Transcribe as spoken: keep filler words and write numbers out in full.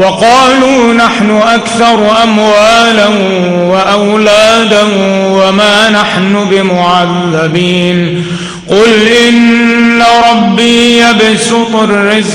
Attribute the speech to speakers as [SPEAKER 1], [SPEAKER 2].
[SPEAKER 1] وقالوا نحن أكثر أموالا وأولادا وما نحن بمعذبين قل إن ربي يبسط الرزق